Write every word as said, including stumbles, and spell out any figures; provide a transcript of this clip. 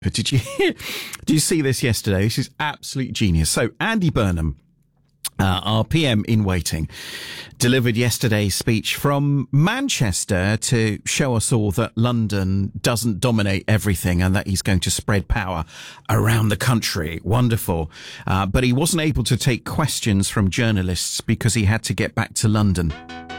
But did you did you see this yesterday? This is absolute genius. So Andy Burnham, uh, our P M in waiting, delivered yesterday's speech from Manchester to show us all that London doesn't dominate everything and that he's going to spread power around the country. Wonderful. Uh, but he wasn't able to take questions from journalists because he had to get back to London.